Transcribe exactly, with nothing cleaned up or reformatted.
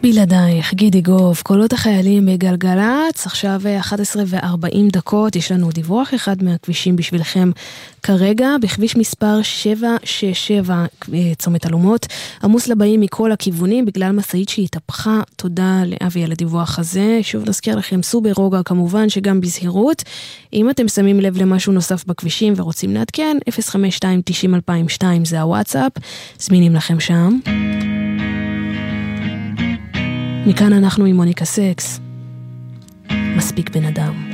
בלעדייך, גידי גוף, קולות החיילים בגלגלץ, עכשיו אחת עשרה וארבעים דקות, יש לנו דיווח אחד מהכבישים בשבילכם כרגע, בכביש מספר שבע שש שבע, צומת אלומות, עמוס לבאים מכל הכיוונים, בגלל מסעית שהתהפכה, תודה לאבי על הדיווח הזה, שוב נזכיר לכם, סעו ברוגע כמובן, שגם בזהירות, אם אתם שמים לב למשהו נוסף בכבישים ורוצים לעדכן, אפס חמש שתיים תשעים אלפיים ושתיים זה הוואטסאפ, זמינים לכם שם. מכאן אנחנו עם מוניקה סקס, מספיק בן אדם.